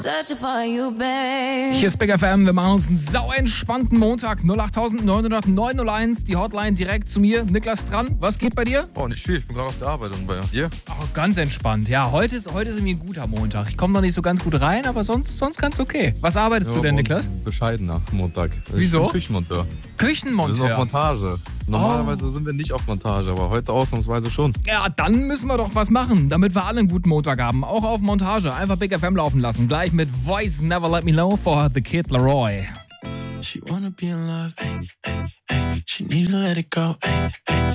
Hier ist Big FM, wir machen uns einen sau entspannten Montag. 08900 die Hotline direkt zu mir. Niklas dran, was geht bei dir? Oh, nicht viel, ich bin gerade auf der Arbeit und bei dir? Oh, ganz entspannt. Ja, heute ist irgendwie ein guter Montag. Ich komme noch nicht so ganz gut rein, aber sonst ganz okay. Was arbeitest du denn, Niklas? Bescheidener Montag. Wieso? Ich bin Küchenmonteur. Küchenmonteur? Wir sind auf Montage. Normalerweise sind wir nicht auf Montage, aber heute ausnahmsweise schon. Ja, dann müssen wir doch was machen, damit wir alle einen guten Montag haben. Auch auf Montage. Einfach Big FM laufen lassen. Gleich mit Voice Never Let Me Know for The Kid Laroi. She wanna be in love, ay, ay, ay. She need to let it go, ay, ay.